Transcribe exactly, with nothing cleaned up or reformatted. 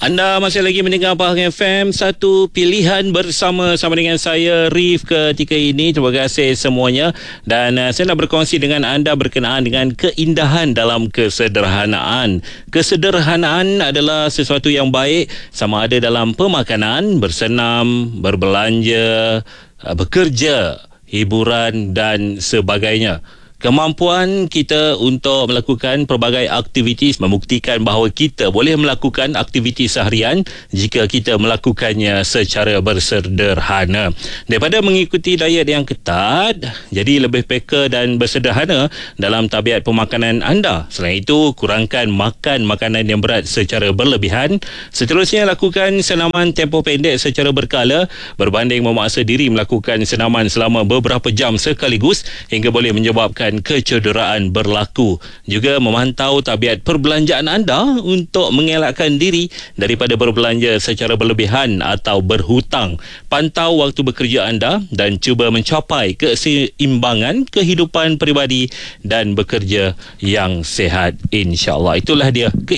Anda masih lagi mendengar Pahang F M, satu pilihan bersama sama dengan saya Rif ketika ini. Terima kasih semuanya. Dan uh, saya nak berkongsi dengan anda berkenaan dengan keindahan dalam kesederhanaan. Kesederhanaan adalah sesuatu yang baik, sama ada dalam pemakanan, bersenam, berbelanja, uh, bekerja, hiburan dan sebagainya. Kemampuan kita untuk melakukan pelbagai aktiviti membuktikan bahawa kita boleh melakukan aktiviti seharian jika kita melakukannya secara bersederhana. Daripada mengikuti diet yang ketat, jadi lebih peka dan bersederhana dalam tabiat pemakanan anda. Selain itu, kurangkan makan makanan yang berat secara berlebihan. Seterusnya, lakukan senaman tempoh pendek secara berkala berbanding memaksa diri melakukan senaman selama beberapa jam sekaligus hingga boleh menyebabkan kecederaan berlaku. Juga memantau tabiat perbelanjaan anda untuk mengelakkan diri daripada berbelanja secara berlebihan atau berhutang. Pantau waktu bekerja anda dan cuba mencapai keseimbangan kehidupan peribadi dan bekerja yang sihat, insya-Allah. Itulah dia